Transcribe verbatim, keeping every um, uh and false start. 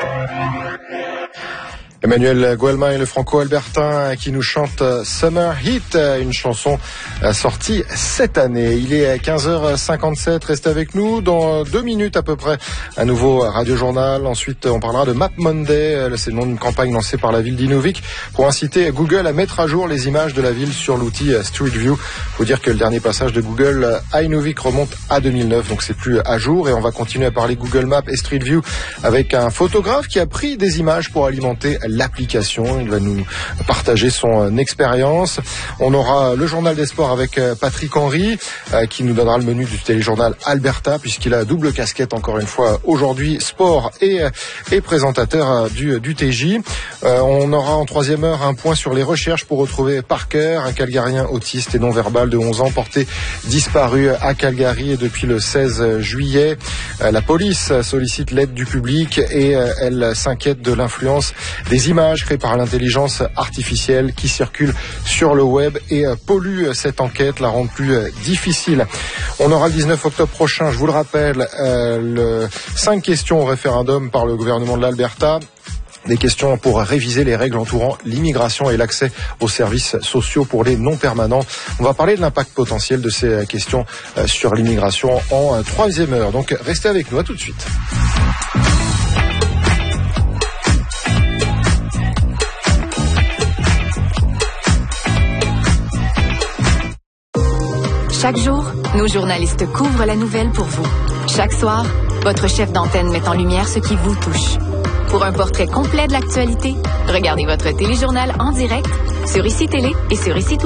Emmanuel Guelma et le franco-albertain qui nous chante Summer Heat, une chanson sortie cette année. Il est quinze heures cinquante-sept, restez avec nous. Dans deux minutes à peu près, un nouveau Radio Journal. Ensuite, on parlera de Map Monday. C'est le nom d'une campagne lancée par la ville d'Inuvik pour inciter Google à mettre à jour les images de la ville sur l'outil Street View. Faut dire que le dernier passage de Google à Inuvik remonte à deux mille neuf, donc c'est plus à jour. Et on va continuer à parler Google Maps et Street View avec un photographe qui a pris des images pour alimenter l'application. Il va nous partager son expérience. On aura le journal des sports avec Patrick Henry euh, qui nous donnera le menu du téléjournal Alberta, puisqu'il a double casquette encore une fois aujourd'hui, sport et, et présentateur du, du T J. Euh, on aura en troisième heure un point sur les recherches pour retrouver Parker, un Calgarien autiste et non-verbal de onze ans porté disparu à Calgary depuis le seize juillet. Euh, la police sollicite l'aide du public et euh, elle s'inquiète de l'influence des images créées par l'intelligence artificielle qui circulent sur le web et polluent cette enquête, la rendent plus difficile. On aura le dix-neuf octobre prochain, je vous le rappelle, euh, le cinq questions au référendum par le gouvernement de l'Alberta. Des questions pour réviser les règles entourant l'immigration et l'accès aux services sociaux pour les non-permanents. On va parler de l'impact potentiel de ces questions sur l'immigration en troisième heure. Donc restez avec nous, à tout de suite. Chaque jour, nos journalistes couvrent la nouvelle pour vous. Chaque soir, votre chef d'antenne met en lumière ce qui vous touche. Pour un portrait complet de l'actualité, regardez votre téléjournal en direct sur I C I Télé et sur I C I